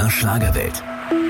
MDR Schlagerwelt.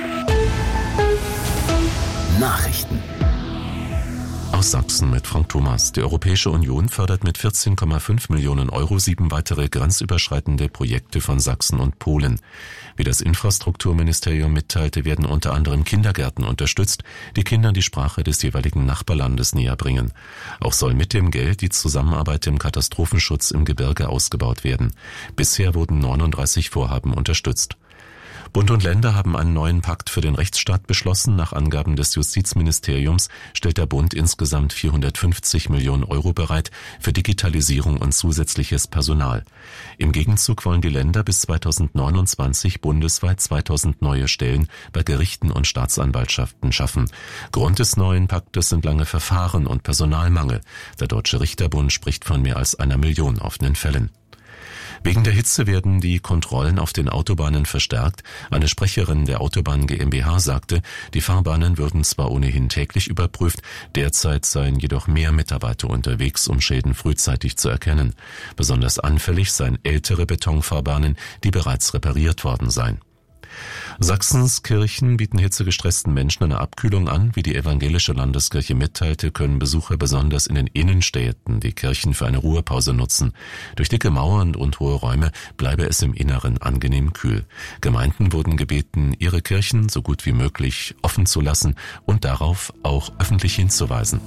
Nachrichten. Aus Sachsen mit Frank Thomas. Die Europäische Union fördert mit 14,5 Millionen Euro 7 weitere grenzüberschreitende Projekte von Sachsen und Polen. Wie das Infrastrukturministerium mitteilte, werden unter anderem Kindergärten unterstützt, die Kindern die Sprache des jeweiligen Nachbarlandes näher bringen. Auch soll mit dem Geld die Zusammenarbeit im Katastrophenschutz im Gebirge ausgebaut werden. Bisher wurden 39 Vorhaben unterstützt. Bund und Länder haben einen neuen Pakt für den Rechtsstaat beschlossen. Nach Angaben des Justizministeriums stellt der Bund insgesamt 450 Millionen Euro bereit für Digitalisierung und zusätzliches Personal. Im Gegenzug wollen die Länder bis 2029 bundesweit 2000 neue Stellen bei Gerichten und Staatsanwaltschaften schaffen. Grund des neuen Paktes sind lange Verfahren und Personalmangel. Der Deutsche Richterbund spricht von mehr als 1 Million offenen Fällen. Wegen der Hitze werden die Kontrollen auf den Autobahnen verstärkt. Eine Sprecherin der Autobahn GmbH sagte, die Fahrbahnen würden zwar ohnehin täglich überprüft, derzeit seien jedoch mehr Mitarbeiter unterwegs, um Schäden frühzeitig zu erkennen. Besonders anfällig seien ältere Betonfahrbahnen, die bereits repariert worden seien. Sachsens Kirchen bieten hitzegestressten Menschen eine Abkühlung an. Wie die evangelische Landeskirche mitteilte, können Besucher besonders in den Innenstädten die Kirchen für eine Ruhepause nutzen. Durch dicke Mauern und hohe Räume bleibe es im Inneren angenehm kühl. Gemeinden wurden gebeten, ihre Kirchen so gut wie möglich offen zu lassen und darauf auch öffentlich hinzuweisen.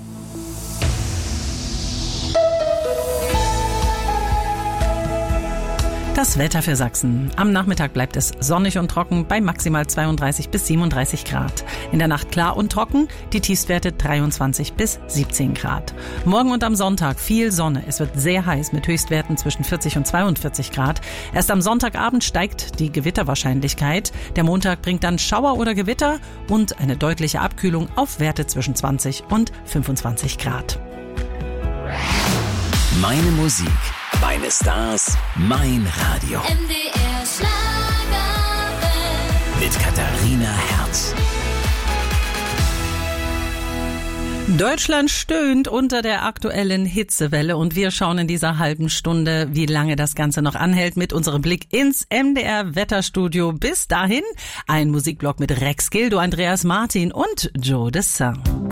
Das Wetter für Sachsen. Am Nachmittag bleibt es sonnig und trocken bei maximal 32 bis 37 Grad. In der Nacht klar und trocken, die Tiefstwerte 23 bis 17 Grad. Morgen und am Sonntag viel Sonne. Es wird sehr heiß mit Höchstwerten zwischen 40 und 42 Grad. Erst am Sonntagabend steigt die Gewitterwahrscheinlichkeit. Der Montag bringt dann Schauer oder Gewitter und eine deutliche Abkühlung auf Werte zwischen 20 und 25 Grad. Meine Musik, meine Stars, mein Radio. MDR Schlagerwelt. Mit Katharina Herz. Deutschland stöhnt unter der aktuellen Hitzewelle und wir schauen in dieser halben Stunde, wie lange das Ganze noch anhält, mit unserem Blick ins MDR-Wetterstudio. Bis dahin ein Musikblock mit Rex Gildo, Andreas Martin und Joe Dessin.